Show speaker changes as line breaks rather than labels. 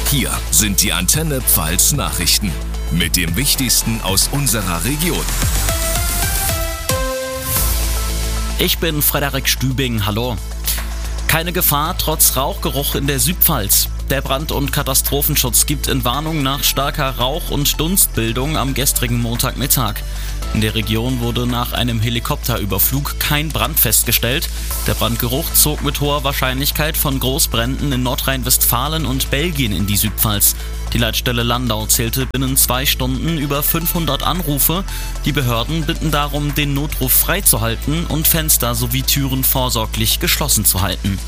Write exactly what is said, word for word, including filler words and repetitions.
Hier sind die Antenne Pfalz Nachrichten mit dem Wichtigsten aus unserer Region.
Ich bin Frederik Stübing, hallo. Keine Gefahr trotz Rauchgeruch in der Südpfalz. Der Brand- und Katastrophenschutz gibt Entwarnung nach starker Rauch- und Dunstbildung am gestrigen Montagmittag. In der Region wurde nach einem Helikopterüberflug kein Brand festgestellt. Der Brandgeruch zog mit hoher Wahrscheinlichkeit von Großbränden in Nordrhein-Westfalen und Belgien in die Südpfalz. Die Leitstelle Landau zählte binnen zwei Stunden über fünfhundert Anrufe. Die Behörden bitten darum, den Notruf freizuhalten und Fenster sowie Türen vorsorglich geschlossen zu halten.